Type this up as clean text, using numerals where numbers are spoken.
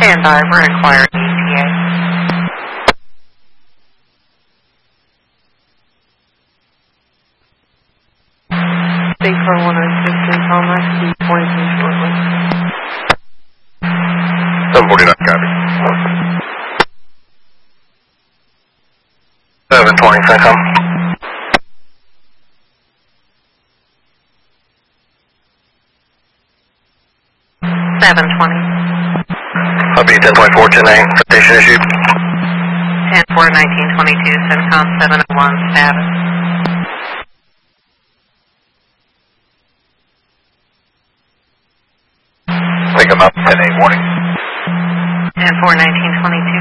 Stand by, we're inquiring ETA. State for 106 Thomas, be pointing in shortly. 749, copy. 720, CENTCOM. 720. I'll be 1024, 10A, citation issued. 10-4-1922, CENTCOM 701, status. Pick them up, 10A, warning. 10-4-1922,